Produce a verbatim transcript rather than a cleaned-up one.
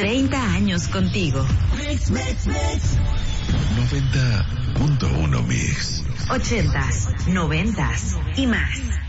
treinta años contigo. Mix, mix, mix. noventa punto uno Mix. Ochentas, noventas y más.